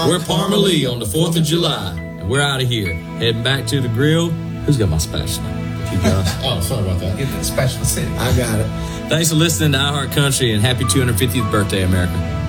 We're Parma Lee on the 4th of July, and we're out of here. Heading back to the grill. Who's got my spatula? You guys. Oh, sorry about that. Get the special city. I got it. Thanks for listening to iHeart Country, and happy 250th birthday, America.